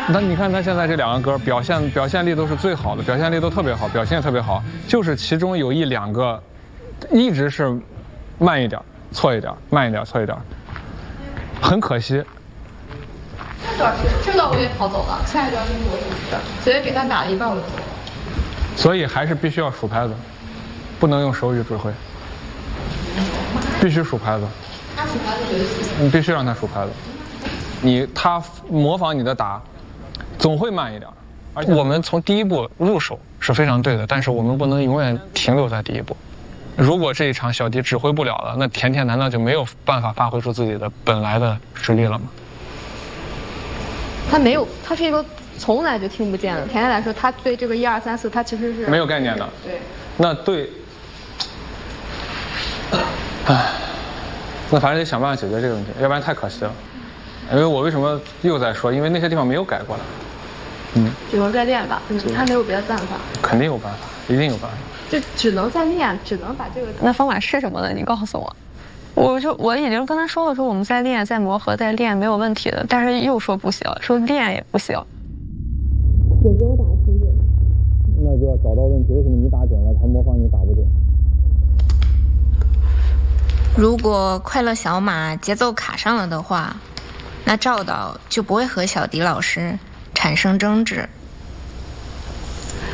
那你看他现在这2个歌表现力都是最好的，表现力都特别好，表现也特别好，就是其中有1-2个一直是慢一点错一点，慢一点错一点，很可惜。 这段我也跑走了，下一段就是我主持，所以给他打了一半我就走了。 所以还是必须要数拍子，不能用手语指挥，必须数拍子。 他数拍子就行。 你必须让他数拍子，他模仿你的打，总会慢一点。而且我们从第一步入手是非常对的，但是我们不能永远停留在第一步。如果这一场小迪指挥不了了，那甜甜难道就没有办法发挥出自己的本来的实力了吗？ 他没有，他是一个从来就听不见的。甜甜来说，他对这个1、2、3、4，他其实是没有概念的。 对。 那对，唉，那反正得想办法解决这个问题，要不然太可惜了。因为我为什么又在说？因为那些地方没有改过来。 只能再练吧。他没有别的办法。 肯定有办法，一定有办法。 就只能再练，只能把这个。 那方法是什么呢？你告诉我。我已经跟他说了，说我们在练，在磨合，在练没有问题的，但是又说不行，说练也不行。 我给我打挺准。 那就要找到问题，为什么你打准了，他模仿你打不准？ 如果快乐小马节奏卡上了的话，那赵导就不会和小迪老师产生争执。